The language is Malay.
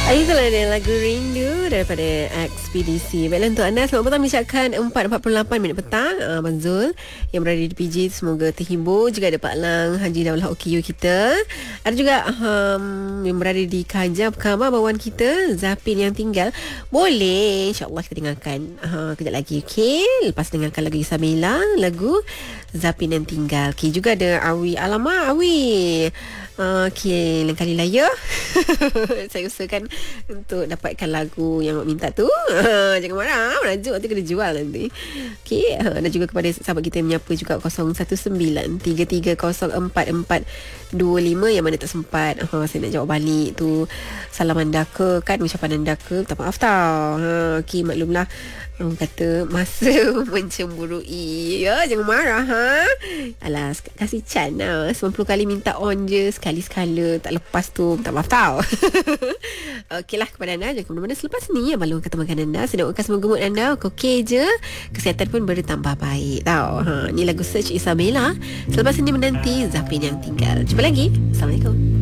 Itulah dia lagu Rindu daripada Ekspedisi. Baiklah, untuk anda selamat petang, menyiapkan 4.48 petang. Abang Zul yang berada di PJ semoga terhibur. Juga ada Pak Lang, Haji Daulah OKU kita. Ada juga yang berada di Kajang. Apa khabar bawan kita Zapin yang tinggal? Boleh, insyaAllah kita dengarkan kejap lagi. Okay, lepas dengarkan lagu Isabella, lagu Zapin yang tinggal. Okay, juga ada Awi. Alamak Awi, okay, lain kali lah ya. Saya usahakan untuk dapatkan lagu yang awak minta tu. Jangan marah, merajuk nanti kena jual nanti. Okay, dan juga kepada sahabat kita yang menyapa juga 0193304425 yang mana tak sempat saya nak jawab balik tu salam anda ke, kan ucapan anda ke, tak maaf tau. Okay, maklumlah, kata masa mencemburui. Ya, jangan marah Alah, kasih can lah. 90 kali minta on je, sekali-sekala tak lepas tu, tak maaf tau. Okey lah, kepada anda jangan kemana-mana selepas ni ya, balung kata makan anda. Saya doakan semoga mood anda okey je, kesihatan pun bertambah baik tau. Ni lagu Search Isabella. Selepas ini menanti Zapin yang tinggal. Jumpa lagi. Assalamualaikum.